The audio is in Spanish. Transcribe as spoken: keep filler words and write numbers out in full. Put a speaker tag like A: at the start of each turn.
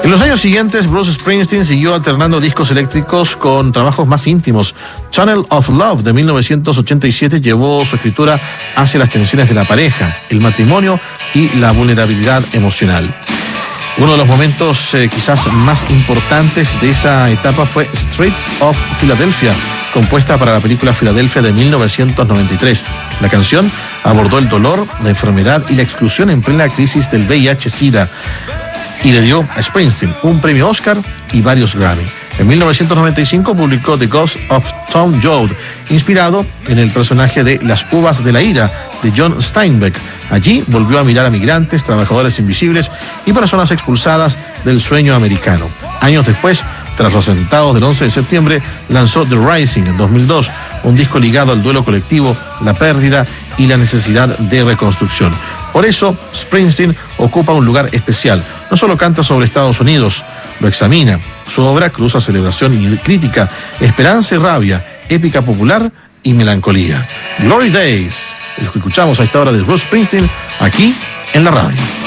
A: En los años siguientes, Bruce Springsteen siguió alternando discos eléctricos con trabajos más íntimos. Channel of Love de mil novecientos ochenta y siete llevó su escritura hacia las tensiones de la pareja, el matrimonio y la vulnerabilidad emocional. Uno de los momentos eh, quizás más importantes de esa etapa fue Streets of Philadelphia, compuesta para la película Filadelfia de mil novecientos noventa y tres. La canción abordó el dolor, la enfermedad y la exclusión en plena crisis del V I H SIDA y le dio a Springsteen un premio Oscar y varios Grammy. En mil novecientos noventa y cinco publicó The Ghost of Tom Joad, inspirado en el personaje de Las Uvas de la Ira de John Steinbeck. Allí volvió a mirar a migrantes, trabajadores invisibles y personas expulsadas del sueño americano. Años después, tras los atentados del once de septiembre, lanzó The Rising en dos mil dos, un disco ligado al duelo colectivo, la pérdida y la necesidad de reconstrucción. Por eso, Springsteen ocupa un lugar especial. No solo canta sobre Estados Unidos, lo examina. Su obra cruza celebración y crítica, esperanza y rabia, épica popular y melancolía. Glory Days, el que escuchamos a esta hora de Bruce Springsteen, aquí en la radio.